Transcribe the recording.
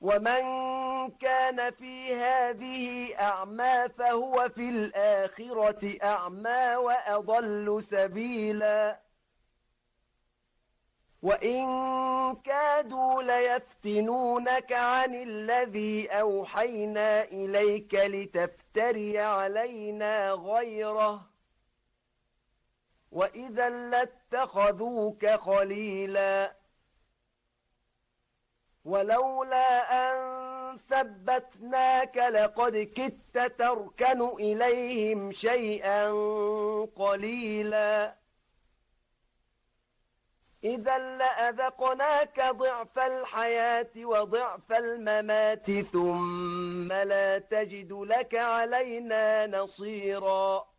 ومن كان في هذه أعمى فهو في الآخرة أعمى وأضل سبيلا وإن كادوا ليفتنونك عن الذي أوحينا إليك لتفتري علينا غيره وإذا لاتخذوك خليلا ولولا أن ثبتناك لقد كدت تركن إليهم شيئا قليلا إذا لأذقناك ضعف الحياة وضعف الممات ثم لا تجد لك علينا نصيرا